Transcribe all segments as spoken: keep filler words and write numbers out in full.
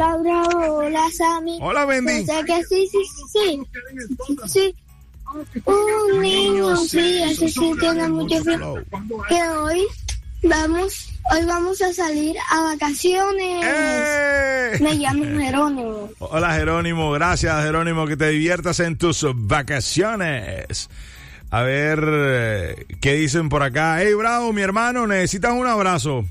hola Bravo, hola Sammy. Hola Bendy. O sea que sí, sí, sí, sí. Un niño, sí, ese sí tiene mucho flow. Que hoy vamos, hoy vamos a salir a vacaciones. ¡Eh! Me llamo Jerónimo. Hola Jerónimo, gracias Jerónimo, que te diviertas en tus vacaciones. A ver, ¿qué dicen por acá? Hey Bravo, mi hermano, necesitas un abrazo.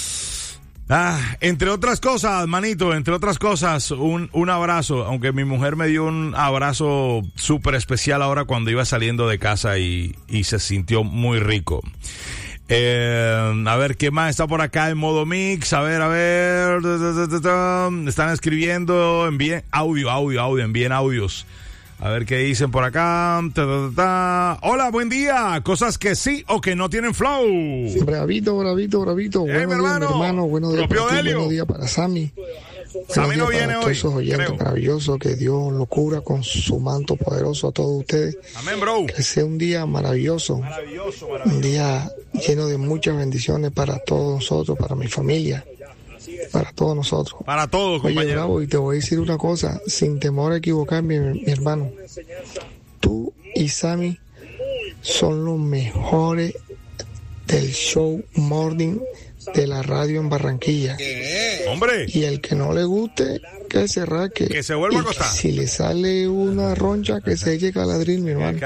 Ah, entre otras cosas, manito, entre otras cosas, un, un abrazo, aunque mi mujer me dio un abrazo súper especial ahora cuando iba saliendo de casa y, y se sintió muy rico. Eh, a ver, ¿qué más está por acá en modo mix? A ver, a ver, están escribiendo, envíen audio, audio, audio, envíen audios. A ver qué dicen por acá. Ta, ta, ta. Hola, buen día. Cosas que sí o que no tienen flow. Bravito, bravito, bravito. Hey, buenos días, mi hermano. Buenos días para ti, buenos días para Sammy. Sammy no viene para hoy. Todos esos oyentes maravillosos, que Dios lo cubra con su manto poderoso a todos ustedes. Amén, bro. Que sea un día maravilloso. Maravilloso, maravilloso. Un día lleno de muchas bendiciones para todos nosotros, para mi familia. Para todos nosotros. Para todos, compañero. Oye, Bravo, y te voy a decir una cosa, sin temor a equivocarme, mi, mi hermano. Tú y Sammy son los mejores del show Morning de la radio en Barranquilla. ¿Qué? ¡Hombre! Y el que no le guste, que se raque. Que se vuelva a acostar. Si le sale una roncha, que se eche caladril, mi hermano.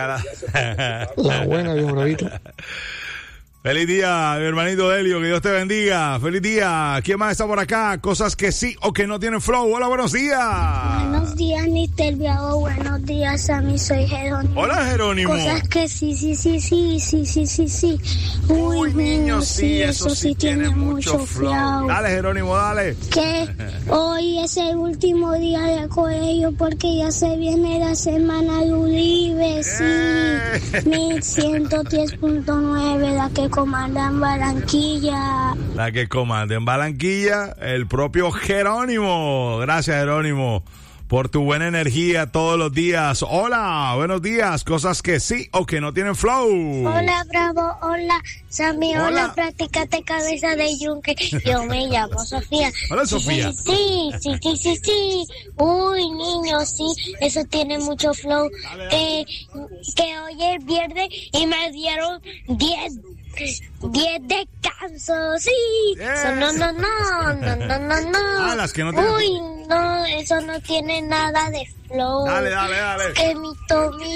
La buena, bien bravito. Feliz día, mi hermanito Delio, que Dios te bendiga. Feliz día. ¿Quién más está por acá? Cosas que sí o que no tienen flow. Hola, buenos días. Buenos días, mister Bravo. Buenos días, Sammy. Soy Jerónimo. Hola, Jerónimo. Cosas que sí, sí, sí, sí, sí, sí, sí, sí. Uy, Uy niño, sí, eso sí, sí tiene mucho flow. flow. Dale, Jerónimo, dale. Que hoy es el último día de colegio porque ya se viene la semana de Uribe, sí. Eh. mil ciento diez punto nueve, la que comanda en Barranquilla. La que comanda en Barranquilla, el propio Jerónimo. Gracias, Jerónimo, por tu buena energía todos los días. Hola, buenos días. Cosas que sí o que no tienen flow. Hola, Bravo. Hola, Sammy. Hola, Hola. Practícate cabeza de yunque. Yo me llamo Sofía. Hola, Sofía. Sí, sí, sí, sí, sí. Uy, niño, sí. Eso tiene mucho flow. Dale, dale. Que, que hoy es viernes y me dieron diez diez descansos, sí. Yeah. Eso no, no, no, no, no, no, no. Ah, las que no tienen. Uy, no, eso no tiene nada de flow. Dale, dale, dale. Que mi Tommy,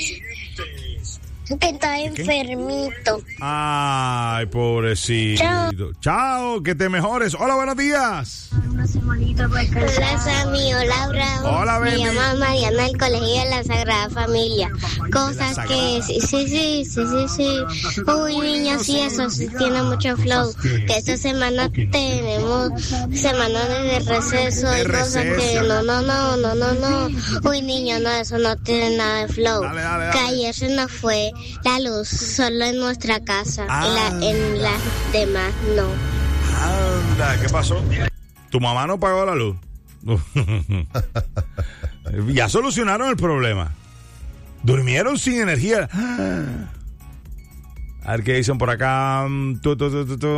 que está enfermito. Ay, pobrecito. Chao. Chao, que te mejores. Hola, buenos días. Una semanita para descansar. Hola Sammy, hola Bravo. Hola, Me baby. llamo Mariana del Colegio de la Sagrada Familia. Cosas Sagrada. que sí, sí, sí, sí, sí, sí. Uy, niños, sí, eso sí tiene mucho flow. Que esta semana tenemos semana de receso De y cosas que receso. no, no, no, no, no, no. Uy, niño, no, eso no tiene nada de flow. Dale, dale, dale. Que ayer se nos fue la luz solo en nuestra casa. Ah. Y la, en las demás no. Anda, ¿qué pasó? ¿Tu mamá no pagó la luz? Ya solucionaron el problema. Durmieron sin energía. A ver qué dicen por acá. Tu, tu, tu, tu, tu.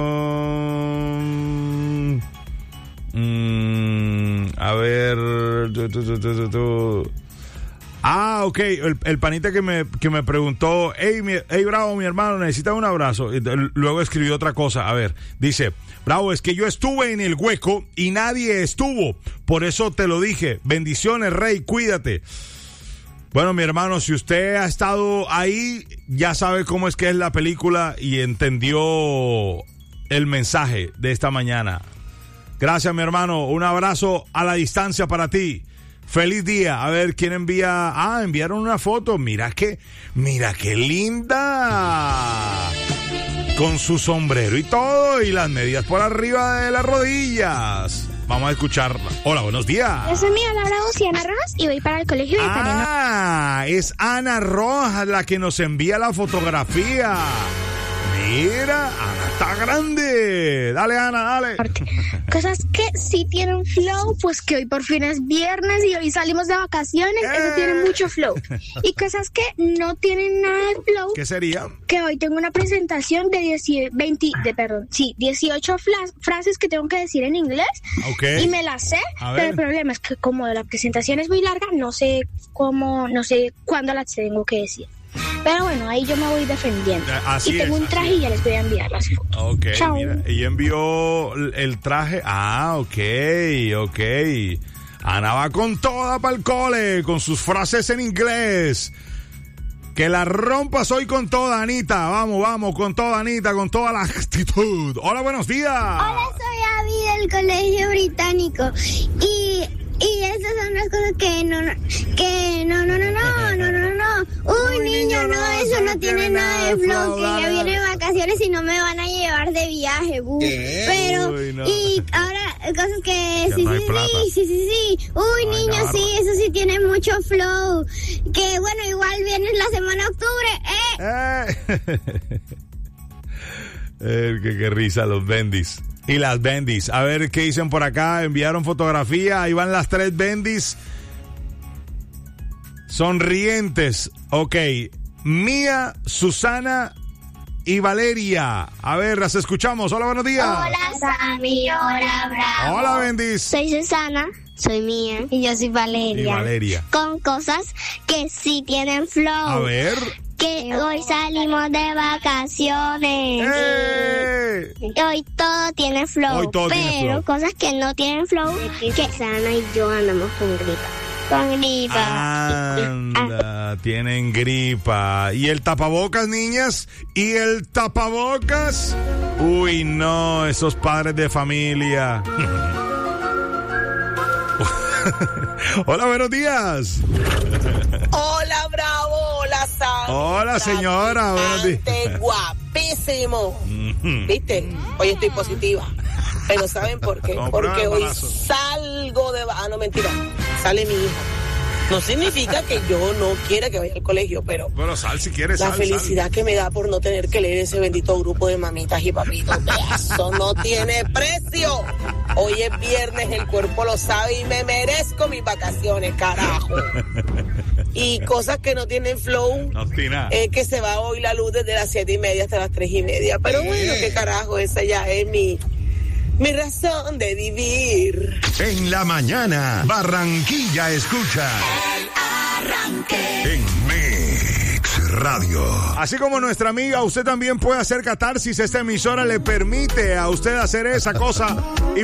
Mm, a ver. Tu, tu, tu, tu, tu, tu. Ah, ok, el, el panita que me, que me preguntó, hey, mi, hey, Bravo, mi hermano, necesita un abrazo. Y luego escribió otra cosa, a ver, dice, Bravo, es que yo estuve en el hueco y nadie estuvo, por eso te lo dije, bendiciones, Rey, cuídate. Bueno, mi hermano, si usted ha estado ahí, ya sabe cómo es que es la película y entendió el mensaje de esta mañana. Gracias, mi hermano, un abrazo a la distancia para ti. Feliz día. A ver, ¿quién envía? Ah, enviaron una foto. Mira que, mira qué linda. Con su sombrero y todo, y las medias por arriba de las rodillas. Vamos a escucharla. Hola, buenos días. Yo soy Ana Bravo y Ana Rojas y voy para el colegio de Italiano. Ah, es Ana Rojas la que nos envía la fotografía. Mira, Ana está grande. Dale, Ana, dale. Cosas que sí tienen flow, pues que hoy por fin es viernes y hoy salimos de vacaciones, ¡Eh! eso tiene mucho flow. Y cosas que no tienen nada de flow, ¿Qué sería? que hoy tengo una presentación de, diez, veinte, de perdón, sí, dieciocho flas, frases que tengo que decir en inglés Ok. y me las sé, A pero ver. el problema es que como la presentación es muy larga, no sé cómo, no sé cuándo las tengo que decir. Pero bueno, ahí yo me voy defendiendo. Eh, así y tengo es, un traje así y ya les voy a enviar las fotos. Ok, Chao. mira, ella envió el traje. Ah, ok, ok. Ana va con toda para el cole, con sus frases en inglés. Que la rompas hoy con toda, Anita. Vamos, vamos, con toda, Anita, con toda la actitud. Hola, buenos días. Hola, soy Abby del Colegio Británico y, y esas son las cosas que no, no que no, no, no, no, no, no, no. Uy, niño, no, eso no tiene nada de flow, que ya vienen vacaciones y no me van a llevar de viaje, bu. Pero, Uy, no. y ahora, cosas que Ya sí, no hay sí, plata. sí, sí, sí, sí. Uy, Ay, niño, qué sí, eso sí tiene mucho flow. Que bueno, igual viene la semana de octubre, ¿eh? Eh. Eh, qué, qué risa los bendis. Y las bendis. A ver qué dicen por acá. Enviaron fotografía. Ahí van las tres bendis. Sonrientes. Ok. Mía, Susana y Valeria. A ver, las escuchamos. Hola, buenos días. Hola, Sammy, hola, Bravo. Hola, bendis. Soy Susana, soy Mía y yo soy Valeria. Y Valeria. Con cosas que sí tienen flow. A ver. Que hoy salimos de vacaciones. ¡Eh! Y hoy todo tiene flow. Hoy todo pero tiene flow. cosas que no tienen flow. Que Susana y yo andamos con gripa. Con gripa. Anda, tienen gripa. ¿Y el tapabocas, niñas? ¿Y el tapabocas? Uy, no, esos padres de familia. Hola, buenos días. Hola, Bravo, hola, Sam. Hola, señora, buenos días. Cantante guapísimo. ¿Viste? Hoy estoy positiva. Pero ¿saben por qué? Como Porque prueba de hoy embarazo. salgo de... Ah, no, mentira. Sale mi hija. No significa que yo no quiera que vaya al colegio, pero Bueno, sal si quieres. la sal, felicidad que me da por no tener que leer ese bendito grupo de mamitas y papitos. Eso no tiene precio. Hoy es viernes, el cuerpo lo sabe y me merezco mis vacaciones, carajo. Y cosas que no tienen flow. sal. No, Tina. Es que se va hoy la luz desde las siete y media hasta las tres y media. Pero bueno, qué carajo, esa ya es mi, mi razón de vivir. En la mañana, Barranquilla escucha. El arranque. En Mix Radio. Así como nuestra amiga, usted también puede hacer catarsis. Esta emisora le permite a usted hacer esa cosa y